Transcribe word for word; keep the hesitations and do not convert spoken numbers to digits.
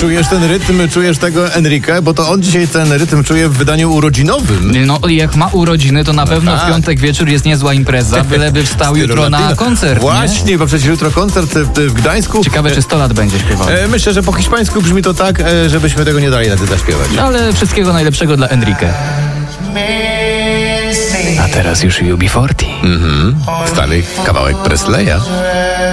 czujesz ten rytm, czujesz tego Enrique? Bo to on dzisiaj ten rytm czuje w wydaniu urodzinowym. No jak ma urodziny, to na pewno tak. w piątek wieczór jest niezła impreza, byleby wstał jutro na koncert. Właśnie, nie? bo przecież jutro koncert w Gdańsku. Ciekawe, czy sto lat będzie śpiewał. E, myślę, że po hiszpańsku brzmi to tak, e, żebyśmy tego nie dali na ty zaśpiewać. Ale wszystkiego najlepszego dla Enrique. A teraz już U B czterdzieści. Mhm. Stary kawałek Presleya.